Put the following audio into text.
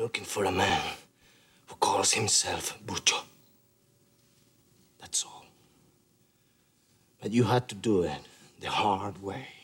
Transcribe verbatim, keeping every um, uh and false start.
looking for a man who calls himself Bucho. That's all. But you had to do it the hard way.